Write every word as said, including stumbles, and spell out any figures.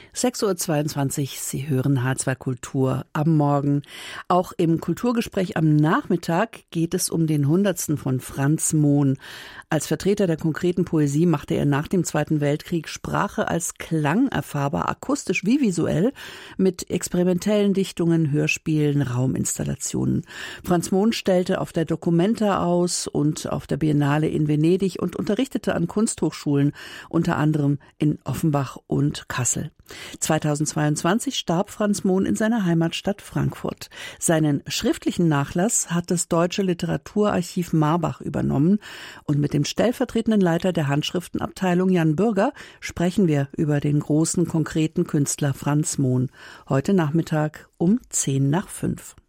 sechs Uhr zweiundzwanzig, Sie hören H zwei Kultur am Morgen. Auch im Kulturgespräch am Nachmittag geht es um den Hundertsten von Franz Mohn. Als Vertreter der konkreten Poesie machte er nach dem Zweiten Weltkrieg Sprache als Klang erfahrbar, akustisch wie visuell, mit experimentellen Dichtungen, Hörspielen, Rauminstallationen. Franz Mohn stellte auf der Documenta aus und auf der Biennale in Venedig und unterrichtete an Kunsthochschulen, unter anderem in Offenbach und Kassel. zweitausendzweiundzwanzig starb Franz Mohn in seiner Heimatstadt Frankfurt. Seinen schriftlichen Nachlass hat das Deutsche Literaturarchiv Marbach übernommen und mit dem stellvertretenden Leiter der Handschriftenabteilung Jan Bürger sprechen wir über den großen, konkreten Künstler Franz Mohn. Heute Nachmittag um zehn nach fünf.